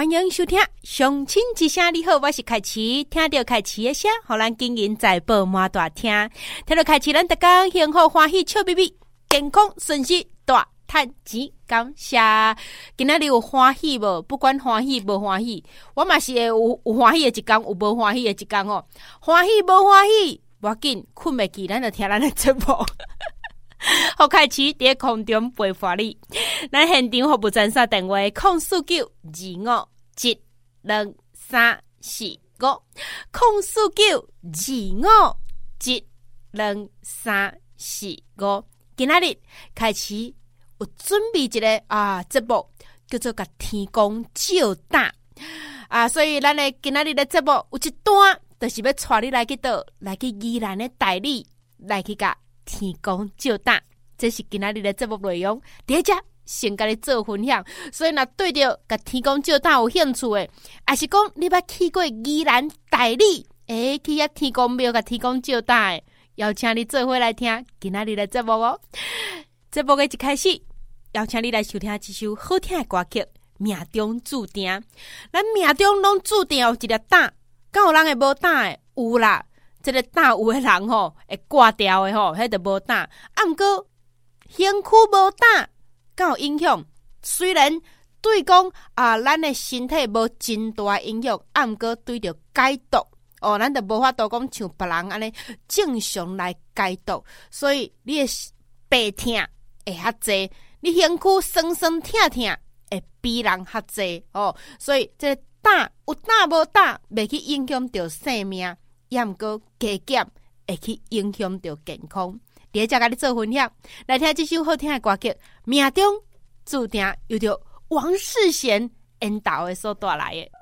欢迎收听相亲之声。你好，我是凯琪。听到凯琪的声，互咱经营在宝马大厅。听到凯琪，咱大家幸福欢喜笑眯眯，健康顺遂大赚钱。感谢今仔日有欢喜无？不管欢喜无欢喜，我嘛是有欢喜的一天，有无欢喜的一天哦。欢喜无欢喜，无要紧，困袂记，咱就听咱的节目。好，开始伫空中陪伴你。咱现场服务专线电话049-25345，049-25345。今仔日开始有准备一个节目，叫做甲天公照胆所以咱的今仔日的节目有一段，就是要带你来去倒，来去宜兰的大理，来去甲天公照胆。这是今仔日的节目内容，第一只先甲你做分享。所以若对着甲天公照胆有兴趣的，还是讲你捌去过宜兰大理，去遐天公庙甲天公照胆的，邀请你做伙来听今仔日的节目哦。节目的一开始，邀请你来收听一首好听的歌曲《命中注定》。咱命中拢注定有一粒胆，敢有人会无胆的？有啦，这个胆有的人吼会挂掉的吼，迄就无胆。毋过身躯无胆，敢有影响？虽然对讲咱的身体无真大影响，毋过对着解毒咱就无法度讲像别人安尼正常来解毒，所以你的病痛会较济，你身躯酸酸痛痛会比人较济所以这个胆有胆无胆，袂去影响到性命，也毋过加减会去影响到健康。第一只甲你做分享，来听这首好听的歌曲《命中注定》，由着王世贤演导的所带来的。